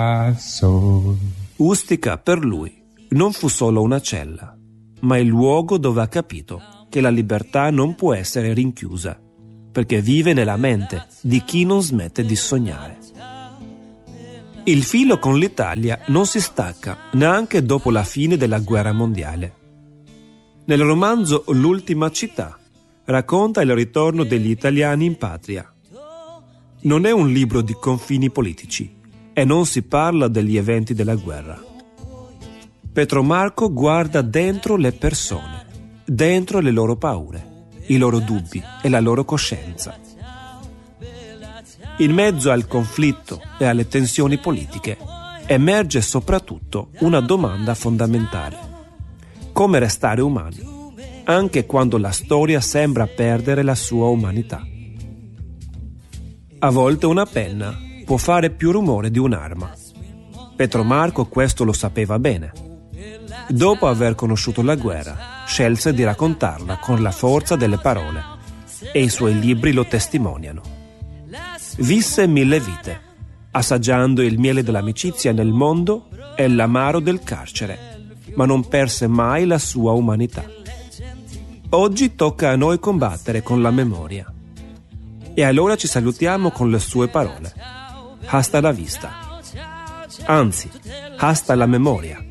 Ustica per lui non fu solo una cella, ma il luogo dove ha capito che la libertà non può essere rinchiusa, perché vive nella mente di chi non smette di sognare. Il filo con l'Italia non si stacca neanche dopo la fine della guerra mondiale. Nel romanzo L'ultima città racconta il ritorno degli italiani in patria. Non è un libro di confini politici e non si parla degli eventi della guerra. Pietro Marco guarda dentro le persone, dentro le loro paure, i loro dubbi e la loro coscienza. In mezzo al conflitto e alle tensioni politiche emerge soprattutto una domanda fondamentale: come restare umani, anche quando la storia sembra perdere la sua umanità. A volte una penna può fare più rumore di un'arma. Pietro Marco questo lo sapeva bene. Dopo aver conosciuto la guerra, scelse di raccontarla con la forza delle parole e i suoi libri lo testimoniano. Visse 1000 vite, assaggiando il miele dell'amicizia nel mondo e l'amaro del carcere, ma non perse mai la sua umanità. Oggi tocca a noi combattere con la memoria. E allora ci salutiamo con le sue parole. Hasta la vista. Anzi, hasta la memoria.